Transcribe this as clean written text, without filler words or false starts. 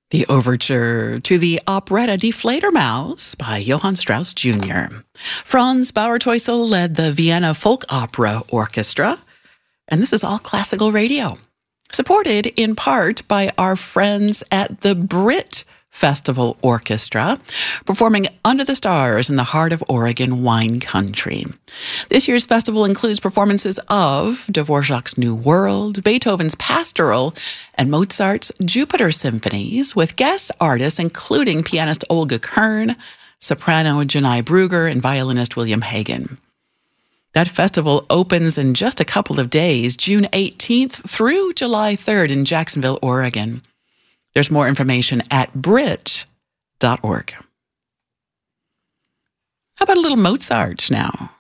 The overture to the operetta Die Fledermaus by Johann Strauss Jr. Franz Bauer-Teufel led the Vienna Folk Opera Orchestra, and this is All Classical Radio, supported in part by our friends at the Brit Festival Orchestra, performing Under the Stars in the heart of Oregon wine country. This year's festival includes performances of Dvorak's New World, Beethoven's Pastoral, and Mozart's Jupiter symphonies, with guest artists including pianist Olga Kern, soprano Janai Brugger, and violinist William Hagen. That festival opens in just a couple of days, June 18th through July 3rd in Jacksonville, Oregon. There's more information at Brit.org. How about a little Mozart now?